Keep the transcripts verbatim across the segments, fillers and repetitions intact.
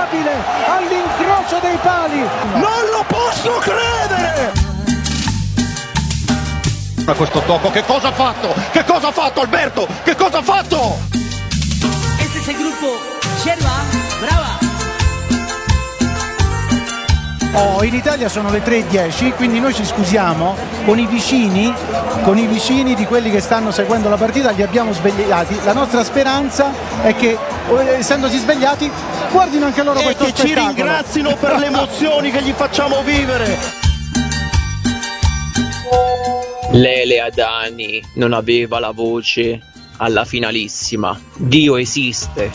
Immobile all'incrocio dei pali, non lo posso credere. A questo tocco, che cosa ha fatto? Che cosa ha fatto Alberto? Che cosa ha fatto? Este es el grupo Sherba Brava. Oh, in Italia sono le tre e dieci, quindi noi ci scusiamo con i vicini, con i vicini di quelli che stanno seguendo la partita, li abbiamo svegliati. La nostra speranza è che, essendosi svegliati, guardino anche loro e questo che spettacolo. Ci ringrazino per le emozioni che gli facciamo vivere. Lele Adani non aveva la voce alla finalissima. Dio esiste.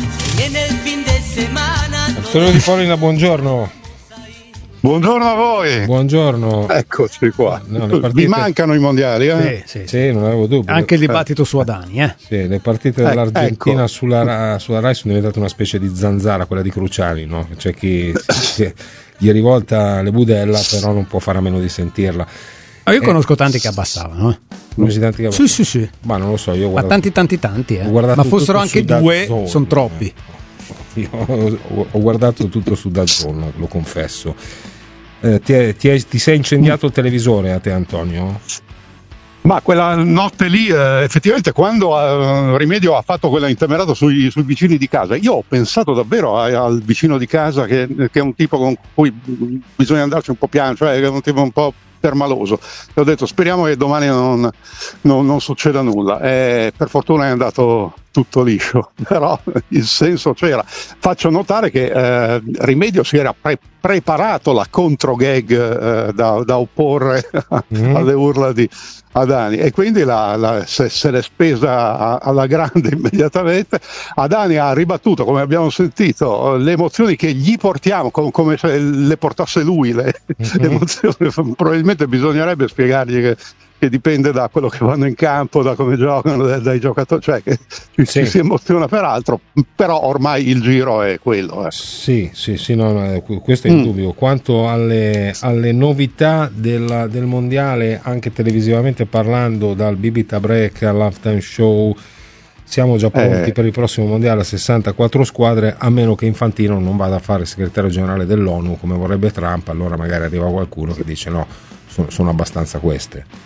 Antonio Di Polina, buongiorno. Buongiorno a voi. Buongiorno. Eccoci qua. No, partite... Vi mancano i mondiali, eh? Sì, sì, sì, non avevo dubbio. Anche il dibattito su Adani, eh? Sì, le partite eh, dell'Argentina ecco. sulla, sulla Rai sono diventate una specie di zanzara, quella di Cruciani, no? C'è chi, chi gli rivolta le budella, però non può fare a meno di sentirla. Ma io eh, conosco tanti che abbassavano, eh? Conosci tanti che Sì, sì, sì. Ma non lo so, io ho guardato... Ma tanti, tanti, tanti, eh? Ma fossero anche due, sono troppi. Io ho, ho guardato tutto su DAZN, lo confesso. Eh, ti, è, ti, è, ti sei incendiato il televisore a te, Antonio? Ma quella notte lì, eh, effettivamente, quando eh, Rimedio ha fatto quella intemerata sui, sui vicini di casa, io ho pensato davvero a, al vicino di casa che, che è un tipo con cui bisogna andarci un po' piano, cioè che è un tipo un po' permaloso. E ho detto speriamo che domani non, non, non succeda nulla. E per fortuna è andato tutto liscio, però il senso c'era. Faccio notare che eh, Rimedio si era pre- preparato la contro gag eh, da, da opporre mm. alle urla di Adani, e quindi la, la, se, se l'è spesa a, alla grande immediatamente. Adani ha ribattuto, come abbiamo sentito, le emozioni che gli portiamo, com- come se le portasse lui le, mm-hmm. le emozioni. Probabilmente bisognerebbe spiegargli che che dipende da quello che vanno in campo, da come giocano, dai, dai giocatori, cioè che ci, sì. ci si emoziona per altro, però ormai il giro è quello. Eh. Sì, sì, sì, no, no, questo è indubbio. Mm. Quanto alle, alle novità della, del mondiale, anche televisivamente parlando, dal bibita break all'halftime show, siamo già pronti eh. per il prossimo mondiale a sessantaquattro squadre, a meno che Infantino non vada a fare segretario generale dell'ONU come vorrebbe Trump. Allora magari arriva qualcuno che dice no, sono, sono abbastanza queste.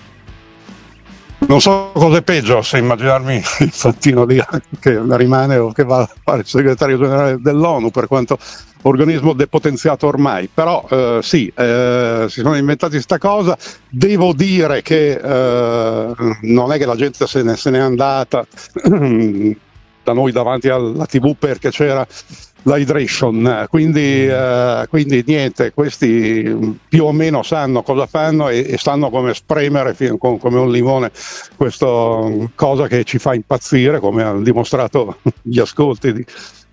Non so cosa è peggio, se immaginarmi Infantino lì che rimane o che va a fare il segretario generale dell'ONU, per quanto organismo depotenziato ormai, però eh, sì, eh, si sono inventati sta cosa. Devo dire che eh, non è che la gente se ne, se n'è andata da noi davanti alla tivù perché c'era l'hydration, quindi, eh, quindi niente, questi più o meno sanno cosa fanno e, e sanno come spremere fino, com, come un limone questa cosa che ci fa impazzire, come hanno dimostrato gli ascolti di,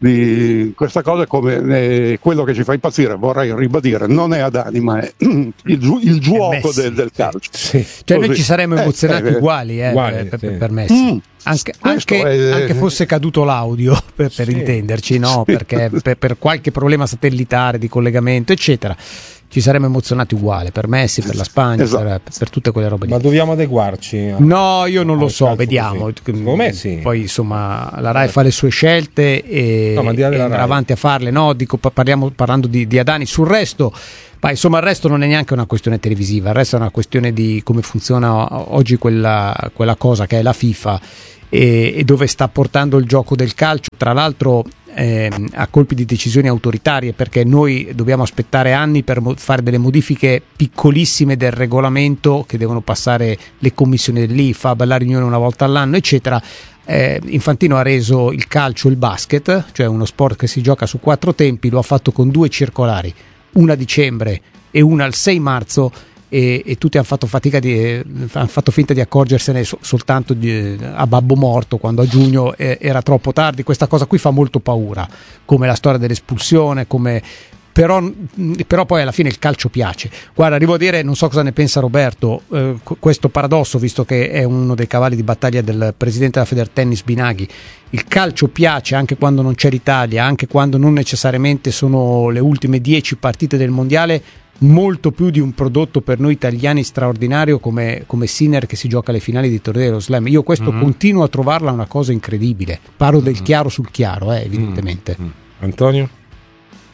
di questa cosa, come eh, quello che ci fa impazzire, vorrei ribadire, non è Adani ma è il, il giuoco del, del calcio. Sì. Cioè noi ci saremmo emozionati eh, uguali, eh, uguali per, sì. per Messi. Mm. Anche, anche, è... anche fosse caduto l'audio per, per sì. intenderci, no? Sì. Perché per, per qualche problema satellitare di collegamento eccetera ci saremmo emozionati uguale per Messi, per la Spagna, esatto. per, per tutte quelle robe lì. Ma dobbiamo adeguarci? No, io non lo so, vediamo. Come sì. Poi insomma la Rai fa le sue scelte e, no, e andrà avanti a farle, no? Dico, parliamo parlando di, di Adani. Sul resto, ma insomma il resto non è neanche una questione televisiva, il resto è una questione di come funziona oggi quella, quella cosa che è la FIFA e, e dove sta portando il gioco del calcio, tra l'altro eh, a colpi di decisioni autoritarie, perché noi dobbiamo aspettare anni per mo- fare delle modifiche piccolissime del regolamento che devono passare le commissioni dell'I F A B, la riunione una volta all'anno eccetera. Eh, Infantino ha reso il calcio il basket, cioè uno sport che si gioca su quattro tempi, lo ha fatto con due circolari, una a dicembre e una al sei marzo, e, e tutti hanno fatto fatica di, eh, hanno fatto finta di accorgersene so, soltanto di, eh, a babbo morto, quando a giugno eh, era troppo tardi. Questa cosa qui fa molto paura, come la storia dell'espulsione, come Però, però poi alla fine il calcio piace. Guarda, arrivo a dire, non so cosa ne pensa Roberto, eh, questo paradosso, visto che è uno dei cavalli di battaglia del presidente della Federtennis Binaghi. Il calcio piace anche quando non c'è l'Italia, anche quando non necessariamente sono le ultime dieci partite del mondiale, molto più di un prodotto per noi italiani straordinario come, come Sinner che si gioca alle finali di torneo dello Slam. Io questo mm-hmm. continuo a trovarla una cosa incredibile. Parlo mm-hmm. del chiaro sul chiaro, eh, evidentemente. Mm-hmm. Antonio?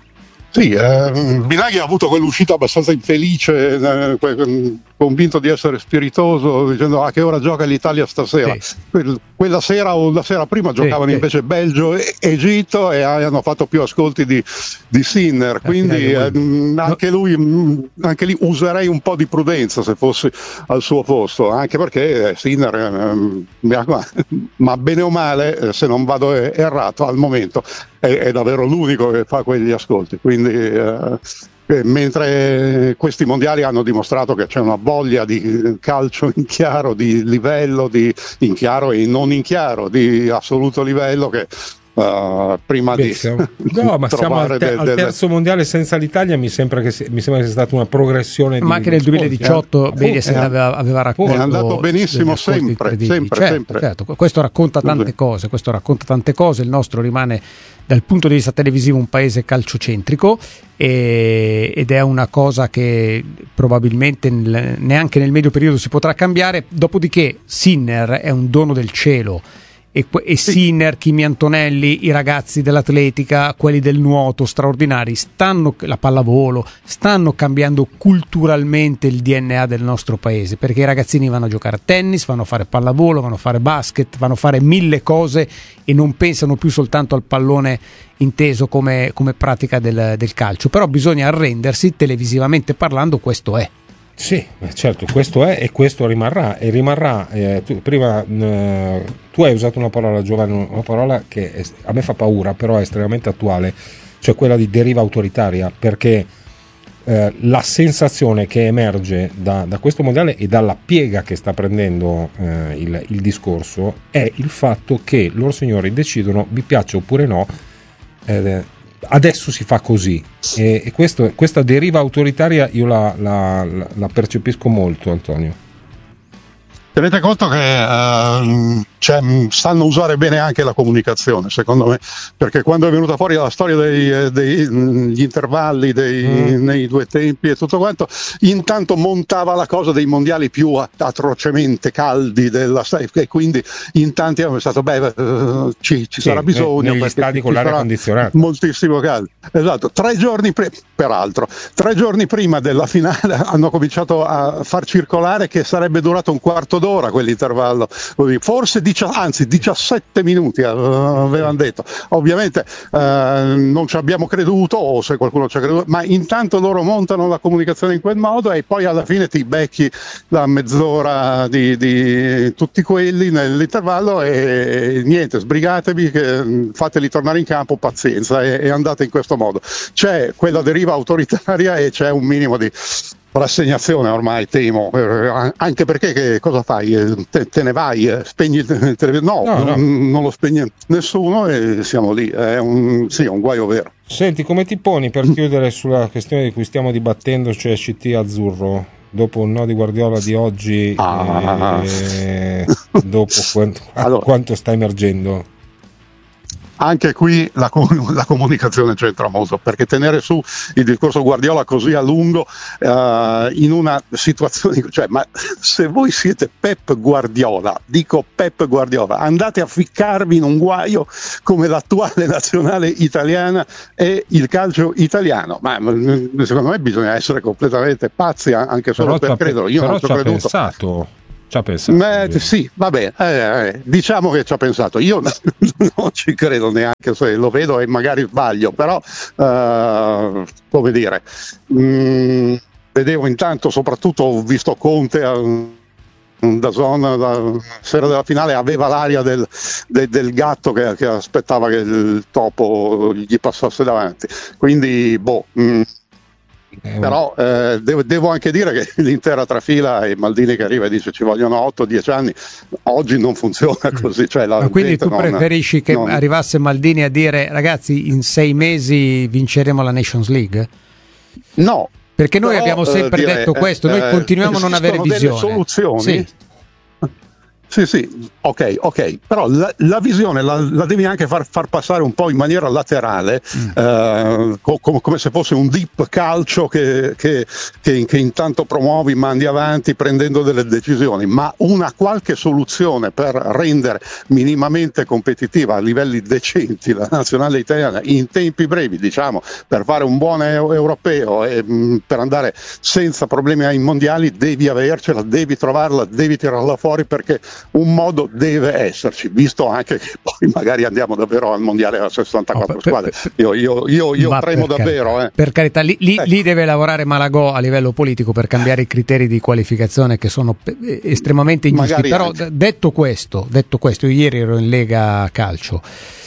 Sì, eh, Binaghi ha avuto quell'uscita abbastanza infelice, eh, que- convinto di essere spiritoso, dicendo a che ora gioca l'Italia stasera. Sì. Que- quella sera o la sera prima giocavano sì. invece Belgio e Egitto e hanno fatto più ascolti di, di Sinner, quindi eh, anche lui, mh, anche lì userei un po' di prudenza se fossi al suo posto, anche perché eh, Sinner, eh, ma bene o male, eh, se non vado errato al momento, è, è davvero l'unico che fa quegli ascolti. Quindi eh, mentre questi mondiali hanno dimostrato che c'è una voglia di calcio in chiaro, di livello, di in chiaro e non in chiaro, di assoluto livello, che uh, prima Beh, di siamo, no, ma siamo al, te- del, al terzo del... mondiale senza l'Italia. Mi sembra che, si, mi sembra che sia stata una progressione. Ma di, anche nel duemiladiciotto Mediaset aveva, aveva raccolto, è andato benissimo sempre, sempre, certo, sempre. Certo. Questo racconta tante cose, questo racconta tante cose. Il nostro rimane dal punto di vista televisivo un paese calciocentrico, e, ed è una cosa che probabilmente nel, neanche nel medio periodo si potrà cambiare. Dopodiché Sinner è un dono del cielo, e, e Sinner, Kimi Antonelli, i ragazzi dell'atletica, quelli del nuoto straordinari, stanno, la pallavolo, stanno cambiando culturalmente il D N A del nostro paese, perché i ragazzini vanno a giocare a tennis, vanno a fare pallavolo, vanno a fare basket, vanno a fare mille cose e non pensano più soltanto al pallone inteso come, come pratica del, del calcio. Però bisogna arrendersi, televisivamente parlando, questo è. Sì, certo, questo è e questo rimarrà e rimarrà. Eh, tu, prima eh, tu hai usato una parola, Giovanni, una parola che è, a me fa paura, però è estremamente attuale, cioè quella di deriva autoritaria, perché eh, la sensazione che emerge da, da questo mondiale e dalla piega che sta prendendo eh, il, il discorso è il fatto che loro signori decidono, vi piaccia oppure no, eh, adesso si fa così, e, e questo, questa deriva autoritaria io la, la, la percepisco molto, Antonio. Tenete conto che uh, cioè, sanno usare bene anche la comunicazione, secondo me, perché quando è venuta fuori la storia dei, dei gli intervalli dei, mm. nei due tempi e tutto quanto, intanto montava la cosa dei mondiali più atrocemente caldi della, e quindi in tanti hanno pensato beh uh, ci, ci sì, sarà bisogno, negli stadi con l'aria condizionata moltissimo caldo. Esatto, tre giorni pre- peraltro tre giorni prima della finale hanno cominciato a far circolare che sarebbe durato un quarto d'ora quell'intervallo, forse dici- anzi diciassette minuti avevano detto. Ovviamente eh, non ci abbiamo creduto, o se qualcuno ci ha creduto, ma intanto loro montano la comunicazione in quel modo e poi alla fine ti becchi la mezz'ora di, di tutti quelli nell'intervallo e niente, sbrigatevi, che fateli tornare in campo, pazienza, e, e andate in questo modo. C'è quella deriva autoritaria e c'è un minimo di rassegnazione ormai, temo, eh, anche perché che cosa fai? Te, te ne vai, eh, spegni il televisore? No, no, no. Non, non lo spegne nessuno e siamo lì, è un, sì, un guaio vero. Senti, come ti poni per chiudere sulla questione di cui stiamo dibattendo, cioè C T azzurro, dopo il no di Guardiola di oggi, ah. e dopo quanto, allora, quanto sta emergendo? Anche qui la, la comunicazione c'entra molto, perché tenere su il discorso Guardiola così a lungo uh, in una situazione, cioè, ma se voi siete Pep Guardiola, dico Pep Guardiola, andate a ficcarvi in un guaio come l'attuale nazionale italiana e il calcio italiano, ma secondo me bisogna essere completamente pazzi anche solo però per crederlo. Io però non ci ho creduto. Pensato. Ci ha pensato. Beh, sì, vabbè, eh, eh, diciamo che ci ha pensato. Io non ci credo neanche se lo vedo e magari sbaglio, però eh, come dire, mh, vedevo intanto, soprattutto ho visto Conte a, da zona, la sera della finale aveva l'aria del, del, del gatto che, che aspettava che il topo gli passasse davanti, quindi boh. Mh, Però eh, devo, devo anche dire che l'intera trafila e Maldini che arriva e dice ci vogliono otto dieci anni, oggi non funziona così. Cioè la quindi tu non, preferisci che non... arrivasse Maldini a dire ragazzi in sei mesi vinceremo la Nations League? No. Perché noi però, abbiamo sempre eh, detto dire, questo, noi eh, continuiamo a non avere visione. Delle soluzioni. Sì. Sì, sì, ok, ok, però la, la visione la, la devi anche far, far passare un po' in maniera laterale, mm. eh, co- com- come se fosse un deep calcio che, che, che, che intanto promuovi, mandi avanti prendendo delle decisioni, ma una qualche soluzione per rendere minimamente competitiva a livelli decenti la nazionale italiana in tempi brevi, diciamo, per fare un buon europeo e mh, per andare senza problemi ai mondiali, devi avercela, devi trovarla, devi tirarla fuori, perché un modo deve esserci, visto anche che poi magari andiamo davvero al mondiale a sessantaquattro no, per, squadre. Per, io io, io, io tremo per davvero. Carità, eh. Per carità, lì, lì, ecco. lì deve lavorare Malagò a livello politico per cambiare i criteri di qualificazione, che sono estremamente ingiusti. Magari Però anche. detto questo, detto questo, io ieri ero in Lega Calcio.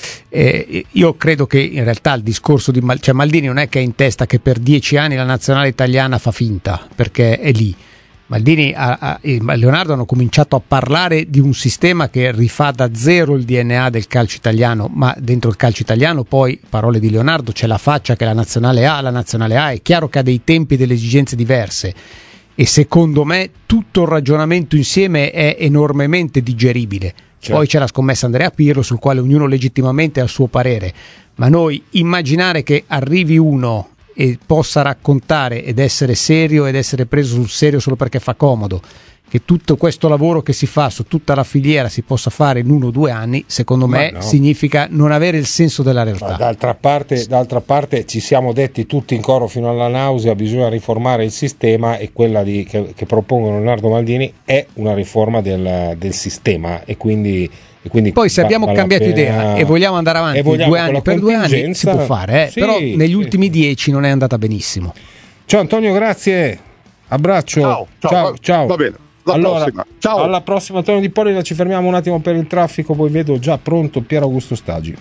Eh, io credo che in realtà il discorso di Mal- cioè Maldini non è che è in testa che per dieci anni la nazionale italiana fa finta, perché è lì. Maldini ha, ha, e Leonardo hanno cominciato a parlare di un sistema che rifà da zero il D N A del calcio italiano, ma dentro il calcio italiano poi, parole di Leonardo, c'è la faccia che la nazionale ha, la nazionale ha, è chiaro che ha dei tempi, delle esigenze diverse, e secondo me tutto il ragionamento insieme è enormemente digeribile. Certo. Poi c'è la scommessa Andrea Pirlo, sul quale ognuno legittimamente ha il suo parere, ma noi immaginare che arrivi uno e possa raccontare ed essere serio ed essere preso sul serio solo perché fa comodo, che tutto questo lavoro che si fa su tutta la filiera si possa fare in uno o due anni, secondo me no. significa non avere il senso della realtà. Ma d'altra parte, d'altra parte ci siamo detti tutti in coro fino alla nausea, bisogna riformare il sistema, e quella di, che, che propongono Leonardo Maldini è una riforma del, del sistema, e quindi E quindi poi se abbiamo cambiato pena... idea e vogliamo andare avanti vogliamo due anni per due anni si può fare, eh? Sì, però negli sì. ultimi dieci non è andata benissimo. Ciao Antonio, grazie, abbraccio, ciao, ciao, ciao, va, ciao. Va bene, alla allora, prossima. Ciao. Alla prossima Antonio Di Pollina, ci fermiamo un attimo per il traffico, poi vedo già pronto Pier Augusto Stagi.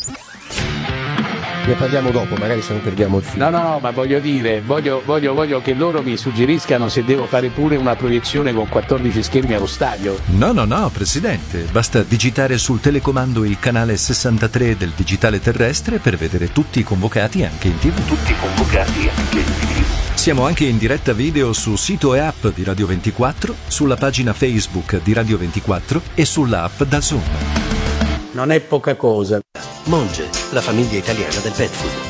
Ne parliamo dopo, magari se non perdiamo il filo. No, no, no, ma voglio dire, voglio, voglio, voglio che loro mi suggeriscano se devo fare pure una proiezione con quattordici schermi allo stadio. No, no, no, Presidente, basta digitare sul telecomando il canale sessantatré del digitale terrestre per vedere tutti i convocati anche in tivù. Tutti i convocati anche in tivù. Siamo anche in diretta video su sito e app di Radio ventiquattro, sulla pagina Facebook di Radio ventiquattro e sulla app DAZN. Non è poca cosa. Monge, la famiglia italiana del pet food,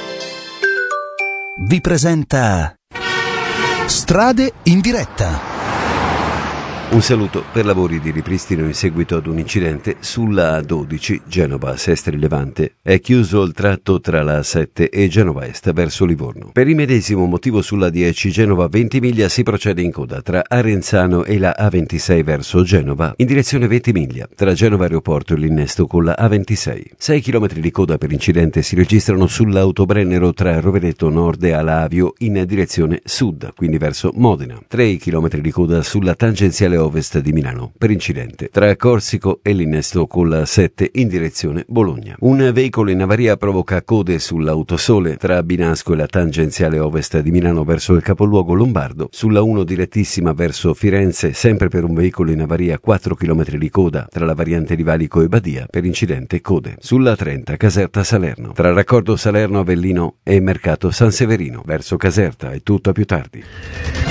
vi presenta Strade in diretta. Un saluto per lavori di ripristino in seguito ad un incidente sulla A dodici Genova-Sestri Levante. È chiuso il tratto tra la A sette e Genova Est verso Livorno. Per il medesimo motivo sulla A dieci Genova-Ventimiglia si procede in coda tra Arenzano e la A ventisei verso Genova in direzione Ventimiglia. Tra Genova Aeroporto e l'innesto con la A ventisei. sei chilometri di coda per incidente si registrano sull'Autobrennero tra Rovereto Nord e Alavio in direzione sud, quindi verso Modena. tre chilometri di coda sulla tangenziale ovest di Milano per incidente tra Corsico e l'innesto con la sette in direzione Bologna. Un veicolo in avaria provoca code sull'Autosole tra Binasco e la tangenziale ovest di Milano verso il capoluogo lombardo. Sulla uno direttissima verso Firenze, sempre per un veicolo in avaria, quattro chilometri di coda tra la variante di Valico e Badia per incidente code. Sulla trenta Caserta Salerno tra raccordo Salerno Avellino e Mercato San Severino verso Caserta. È tutto a più tardi.